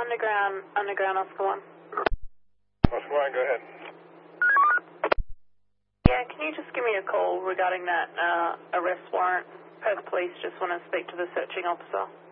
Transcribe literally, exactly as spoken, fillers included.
Underground, underground, Oscar one. Oscar one, go ahead. Yeah, can you just give me a call regarding that uh, arrest warrant? Perth Police just want to speak to the searching officer.